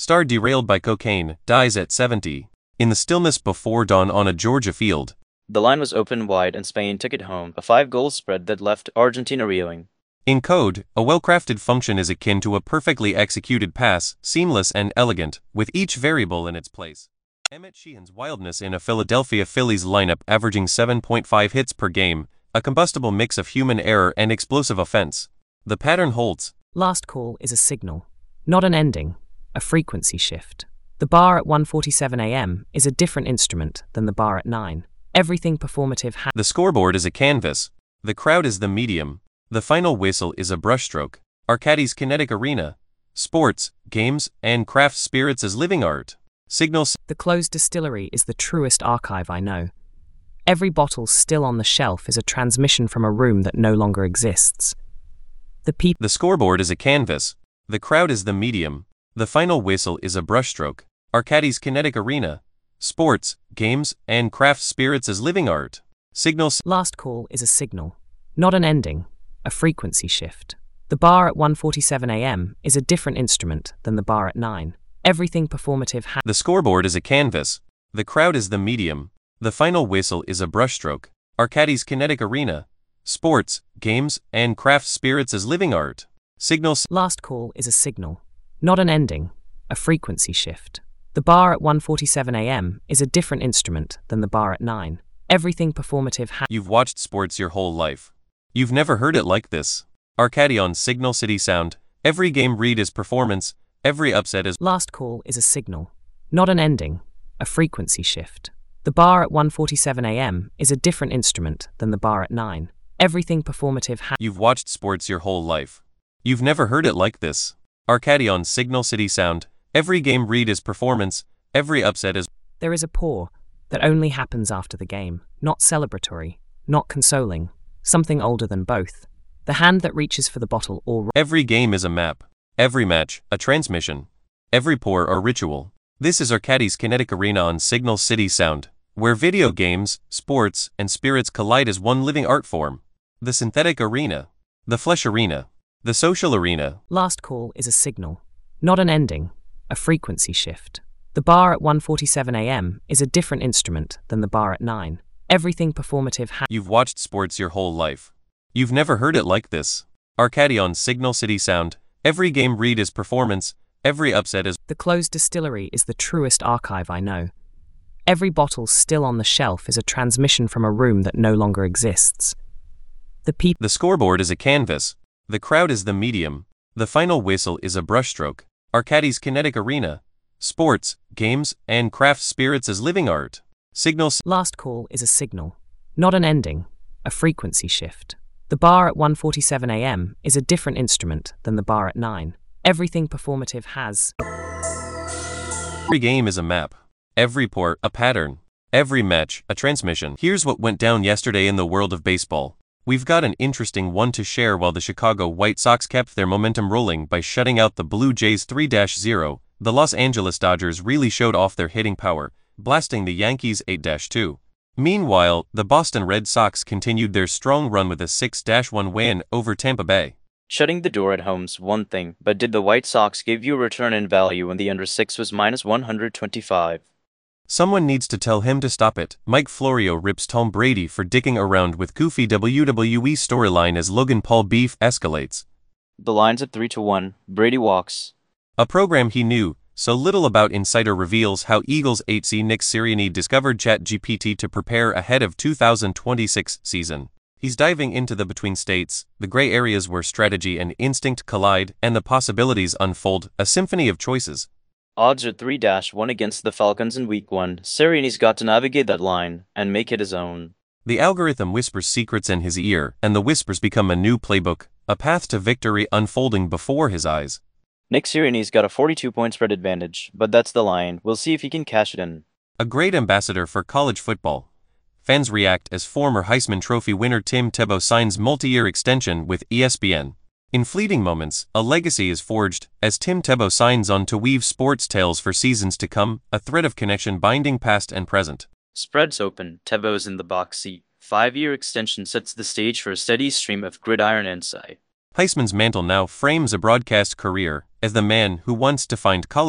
Star derailed by cocaine, dies at 70. In the stillness before dawn on a Georgia field. The line was open wide and Spain took it home, a 5-goal spread that left Argentina reeling. In code, a well-crafted function is akin to a perfectly executed pass, seamless and elegant, with each variable in its place. Emmett Sheehan's wildness in a Philadelphia Phillies lineup averaging 7.5 hits per game, a combustible mix of human error and explosive offense. The pattern holds. Last call is a signal, not an ending, a frequency shift. The bar at 1:47 a.m. is a different instrument than the bar at 9. Everything performative The scoreboard is a canvas. The crowd is the medium. The final whistle is a brushstroke. Arcadis Kinetic Arena. Sports, games, and craft spirits as living art. Signals. The closed distillery is the truest archive I know. Every bottle still on the shelf is a transmission from a room that no longer exists. The scoreboard is a canvas. The crowd is the medium. The final whistle is a brushstroke. Arcadis Kinetic Arena. Sports, games, and craft spirits as living art. Signals. Last call is a signal, not an ending, a frequency shift. The bar at 1:47 a.m. is a different instrument than the bar at 9. Everything performative The scoreboard is a canvas. The crowd is the medium. The final whistle is a brushstroke. Arcadis Kinetic Arena. Sports, games, and craft spirits as living art. Signals. Last call is a signal, not an ending, a frequency shift. The bar at 1:47 a.m. is a different instrument than the bar at 9. Everything performative You've watched sports your whole life. You've never heard it like this. Arcadion Signal City Sound. Every game read is performance. Every upset is. Last call is a signal, not an ending, a frequency shift. The bar at 1:47 a.m. is a different instrument than the bar at 9. Everything performative You've watched sports your whole life. You've never heard it like this. Arcadion Signal City Sound. Every game read is performance. Every upset is. There is a pour that only happens after the game, not celebratory, not consoling, something older than both. The hand that reaches for the bottle or. Every game is a map. Every match, a transmission. Every pour a ritual. This is Arcadis Kinetic Arena on Signal City Sound, where video games, sports, and spirits collide as one living art form. The synthetic arena. The flesh arena. The social arena. Last call is a signal, not an ending, a frequency shift. The bar at 1:47 a.m. is a different instrument than the bar at 9. Everything performative You've watched sports your whole life. You've never heard it like this. Arcadion Signal City Sound. Every game read is performance. Every upset is. The closed distillery is the truest archive I know. Every bottle still on the shelf is a transmission from a room that no longer exists. The scoreboard is a canvas. The crowd is the medium. The final whistle is a brushstroke. Arcadis Kinetic Arena. Sports, games, and craft spirits as living art. Signals. Last call is a signal, not an ending, a frequency shift. The bar at 1:47 a.m. is a different instrument than the bar at 9. Everything performative has. Every game is a map. Every pour, a pattern. Every match, a transmission. Here's what went down yesterday in the world of baseball. We've got an interesting one to share. While the Chicago White Sox kept their momentum rolling by shutting out the Blue Jays 3-0, the Los Angeles Dodgers really showed off their hitting power, blasting the Yankees 8-2. Meanwhile, the Boston Red Sox continued their strong run with a 6-1 win over Tampa Bay. Shutting the door at home's one thing, but did the White Sox give you a return in value when the under 6 was -125? Someone needs to tell him to stop it. Mike Florio rips Tom Brady for dicking around with goofy WWE storyline as Logan Paul beef escalates. The line's at 3-1, Brady walks. A program he knew so little about. Insider reveals how Eagles HC Nick Sirianni discovered ChatGPT to prepare ahead of 2026 season. He's diving into the between states, the gray areas where strategy and instinct collide, and the possibilities unfold, a symphony of choices. Odds are 3-1 against the Falcons in Week 1. Sirianni's got to navigate that line and make it his own. The algorithm whispers secrets in his ear, and the whispers become a new playbook, a path to victory unfolding before his eyes. Nick Sirianni's got a 42-point spread advantage, but that's the line. We'll see if he can cash it in. A great ambassador for college football. Fans react as former Heisman Trophy winner Tim Tebow signs multi-year extension with ESPN. In fleeting moments, a legacy is forged as Tim Tebow signs on to weave sports tales for seasons to come, a thread of connection binding past and present. Spreads open, Tebow's in the box seat. 5-year extension sets the stage for a steady stream of gridiron insight. Heisman's mantle now frames a broadcast career as the man who once defined college